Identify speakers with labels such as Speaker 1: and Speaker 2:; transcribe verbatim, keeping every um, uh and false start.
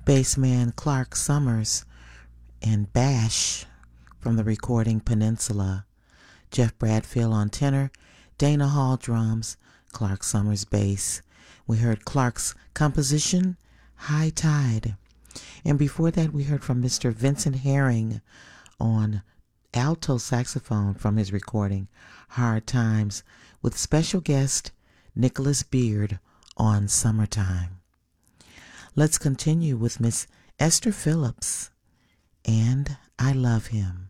Speaker 1: bassman Clark Summers and Bash from the recording Peninsula, Jeff Bradfield on tenor, Dana Hall drums, Clark Summers bass. We heard Clark's composition, High Tide. And before that, we heard from Mister Vincent Herring on alto saxophone from his recording, Hard Times, with special guest Nicholas Beard on Summertime. Let's continue with Miss Esther Phillips, and I Love Him.